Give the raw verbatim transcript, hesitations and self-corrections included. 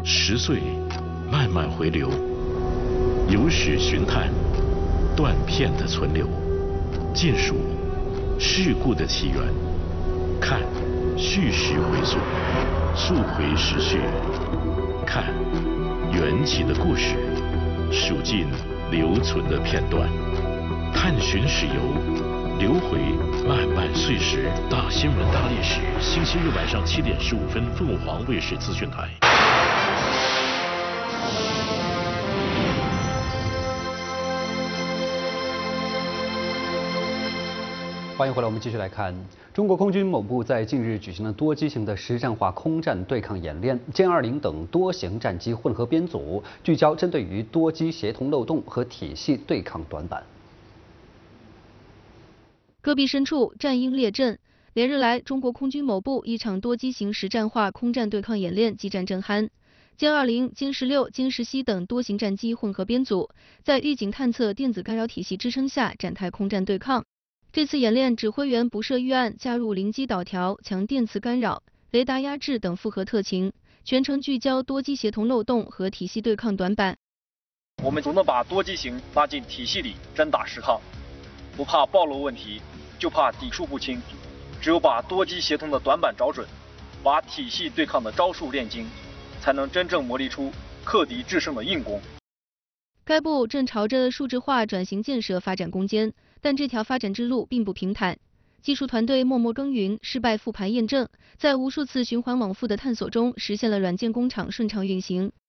十岁慢慢回流，有史寻探，断片的存留，见数事故的起源，看叙事回溯，溯回时序，看缘起的故事，数尽留存的片段，探寻史游，流回漫漫岁时。大新闻大历史，星期日晚上七点十五分，凤凰卫视资讯台。 欢迎回来，我们继续来看中国空军某部在近日举行了多机型的实战化空战对抗演练，歼二零等多型战机混合编组，聚焦针对于多机协同漏洞和体系对抗短板。 戈壁深处，战鹰列阵。连日来，中国空军某部一场多机型实战化空战对抗演练激战正酣。歼二零、歼十六、歼十七等多型战机混合编组，在预警探测、电子干扰体系支撑下展开空战对抗。这次演练，指挥员不设预案，加入临机导调、强电磁干扰、雷达压制等复合特勤，全程聚焦多机协同漏洞和体系对抗短板。 我们总能把多机型拉进体系里真打实抗，不怕暴露问题，就怕底数不清。只有把多机协同的短板找准，把体系对抗的招数练精，才能真正磨砺出克敌制胜的硬功。 该部正朝着数字化转型建设发展攻坚，但这条发展之路并不平坦。技术团队默默耕耘，失败复盘验证，在无数次循环往复的探索中，实现了软件工厂顺畅运行。